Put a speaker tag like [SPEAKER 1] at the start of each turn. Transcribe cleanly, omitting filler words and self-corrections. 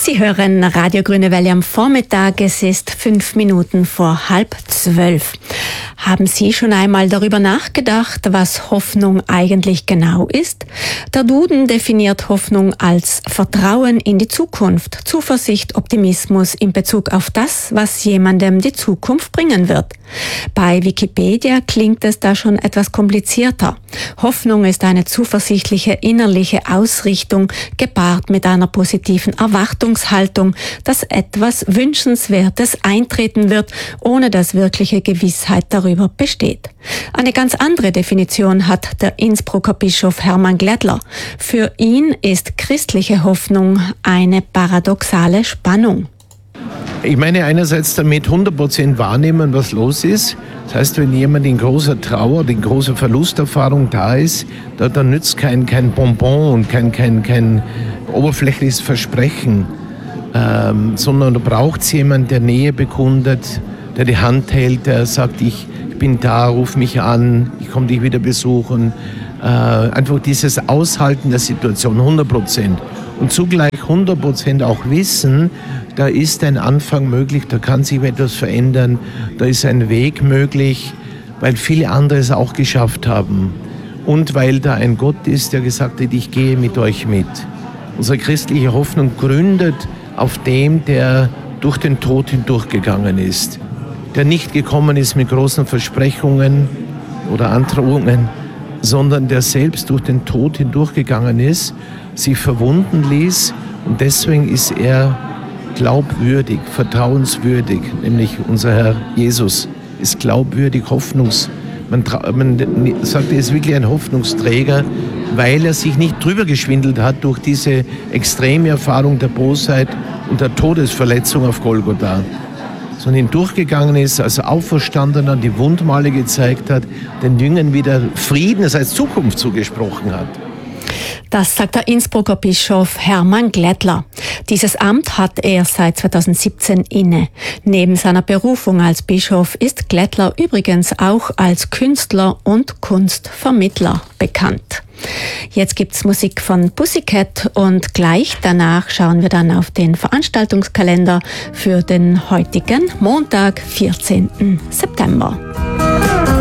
[SPEAKER 1] Sie hören Radio Grüne Welle am Vormittag. Es ist 5 Minuten vor 11:30. Haben Sie schon einmal darüber nachgedacht, was Hoffnung eigentlich genau ist? Der Duden definiert Hoffnung als Vertrauen in die Zukunft, Zuversicht, Optimismus in Bezug auf das, was jemandem die Zukunft bringen wird. Bei Wikipedia klingt es da schon etwas komplizierter. Hoffnung ist eine zuversichtliche innerliche Ausrichtung, gepaart mit einer positiven Erwartungshaltung, dass etwas Wünschenswertes eintreten wird, ohne dass wirkliche Gewissheit darüber besteht. Eine ganz andere Definition hat der Innsbrucker Bischof Hermann Glättler. Für ihn ist christliche Hoffnung eine paradoxale Spannung.
[SPEAKER 2] Ich meine einerseits damit 100% wahrnehmen, was los ist. Das heißt, wenn jemand in großer Trauer, in großer Verlusterfahrung da ist, dann nützt kein Bonbon und kein oberflächliches Versprechen, sondern da braucht es jemanden, der Nähe bekundet, der die Hand hält, der sagt, ich bin da, ruf mich an, ich komme dich wieder besuchen. Einfach dieses Aushalten der Situation, 100%. Und zugleich 100% auch wissen, da ist ein Anfang möglich, da kann sich etwas verändern, da ist ein Weg möglich, weil viele andere es auch geschafft haben. Und weil da ein Gott ist, der gesagt hat, ich gehe mit euch mit. Unsere christliche Hoffnung gründet auf dem, der durch den Tod hindurchgegangen ist, der nicht gekommen ist mit großen Versprechungen oder Androhungen, sondern der selbst durch den Tod hindurchgegangen ist, sich verwunden ließ und deswegen ist er glaubwürdig, vertrauenswürdig, nämlich unser Herr Jesus ist glaubwürdig, man sagt, er ist wirklich ein Hoffnungsträger, weil er sich nicht drüber geschwindelt hat durch diese extreme Erfahrung der Bosheit und der Todesverletzung auf Golgotha, sondern hindurchgegangen ist, als Auferstandener die Wundmale gezeigt hat, den Jüngern wieder Frieden, das heißt Zukunft zugesprochen hat.
[SPEAKER 1] Das sagt der Innsbrucker Bischof Hermann Glättler. Dieses Amt hat er seit 2017 inne. Neben seiner Berufung als Bischof ist Glättler übrigens auch als Künstler und Kunstvermittler bekannt. Jetzt gibt's Musik von Pussycat und gleich danach schauen wir dann auf den Veranstaltungskalender für den heutigen Montag, 14. September.